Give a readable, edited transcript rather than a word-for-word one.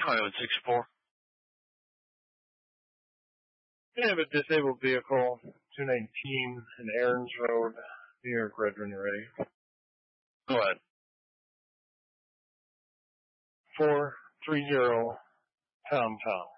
Highway 64. We have a disabled vehicle, 219 in Aarons Road, New York, Red, when you're ready. Go ahead. 430 Tom Tom.